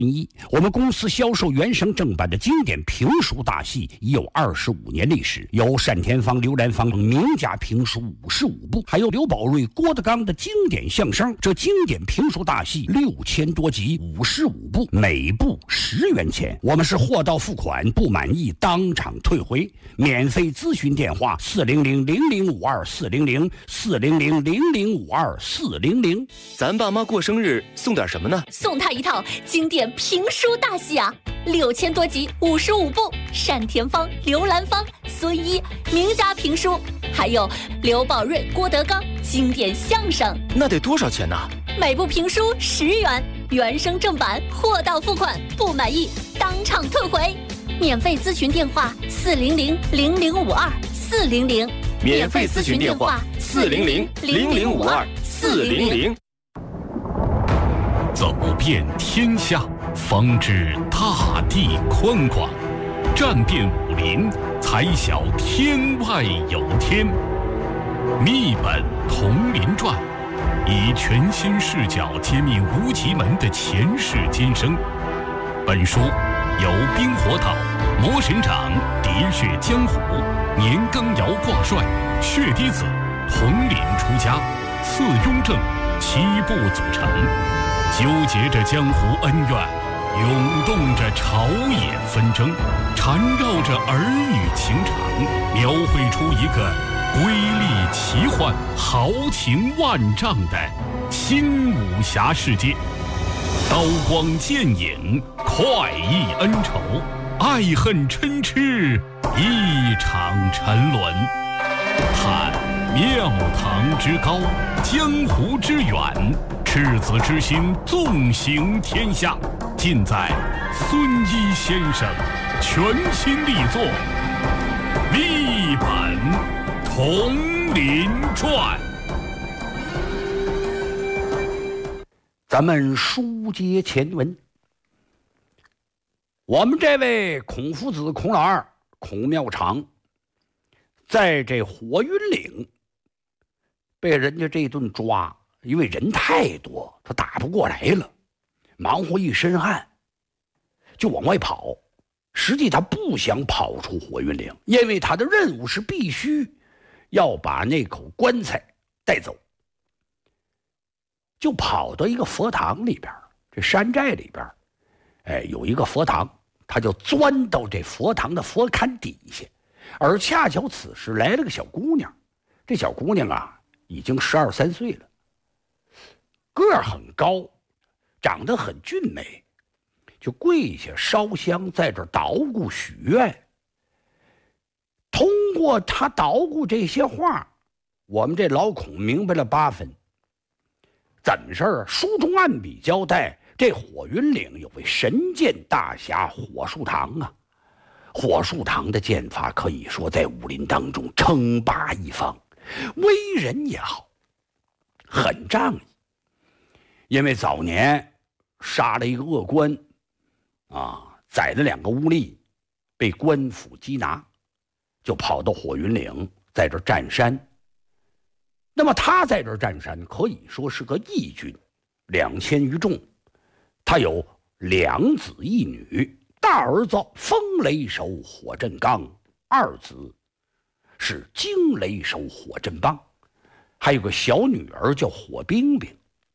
我们公司销售原声正版的经典评书大戏已有25年历史，有单田芳、刘兰芳等名家评书55部，还有刘宝瑞、郭德纲的经典相声。这经典评书大戏6000多集，55部，每部10元钱。我们是货到付款，不满意当场退回。免费咨询电话400-0052-400-400-0052-400。 咱爸妈过生日送点什么呢？ 送他一套经典评书大戏啊，6000多集，55部，单田芳、刘兰芳、孙一名家评书，还有刘宝瑞、郭德纲经典相声。 那得多少钱呢？ 每部评书10元，原声正版，货到付款，不满意当场退回。免费咨询电话400-0052-400。 免费咨询电话400-0052-400。 走遍天下，方知大地宽广；战遍武林，才晓天外有天。密本同林传，以全新视角揭秘无极门的前世今生。本书由冰火岛、魔神掌、喋血江湖、年羹尧挂帅、血滴子、统领出家、次雍正7部组成，纠结着江湖恩怨，涌动着朝野纷争，缠绕着儿女情长，描绘出一个瑰丽奇幻、豪情万丈的新武侠世界。刀光剑影，快意恩仇，爱恨嗔痴，一场沉沦。探庙堂之高，江湖之远，赤子之心纵行天下，尽在孙一先生全新力作《密本同林传》。 咱们书接前文，我们这位孔夫子、孔老二、孔庙场，在这火云岭被人家这顿抓，因为人太多，他打不过来了，忙活一身汗，就往外跑。实际他不想跑出火云岭，因为他的任务是必须要把那口棺材带走。就跑到一个佛堂里边，这山寨里边，有一个佛堂，他就钻到这佛堂的佛龛底下，而恰巧此时来了个小姑娘，这小姑娘啊，已经12、13岁了，个儿很高，长得很俊美，就跪下烧香，在这捣鼓许愿。通过他捣鼓这些话，我们这老孔明白了8分。怎么事儿？书中按笔交代，这火云岭有位神剑大侠火树堂啊。火树堂的剑法可以说在武林当中称霸一方，为人也好，很仗义。因为早年杀了一个恶官，宰了2个污吏，被官府缉拿，就跑到火云岭，在这占山。那么他在这占山可以说是个义军，2000余众，他有2子1女，大儿子风雷手火振刚，二子是惊雷手火振邦，还有个小女儿叫火冰冰。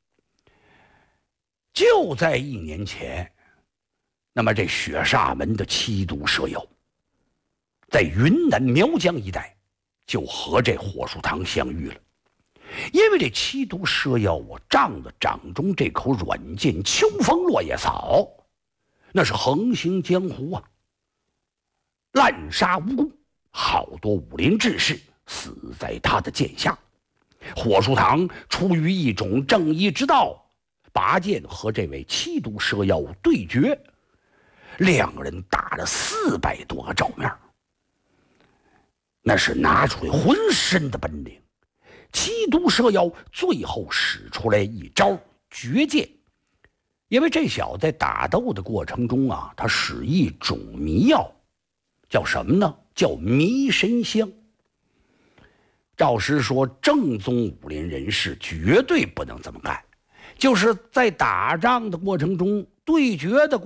就在1年前，那么这雪煞门的七毒蛇妖在云南苗疆一带就和这火树堂相遇了。因为这七毒蛇妖，我仗着掌中这口软剑秋风落叶草，那是横行江湖啊，滥杀无辜，好多武林志士死在他的剑下。火树堂出于一种正义之道，拔剑和这位七毒蛇妖对决，2个人打了400多个照面，那是拿出了浑身的本领。七毒蛇妖最后使出来一招绝剑，因为这小子在打斗的过程中啊，他使一种迷药，叫什么呢？叫迷神香。照实说，正宗武林人士绝对不能这么干，就是在打仗的过程中对决的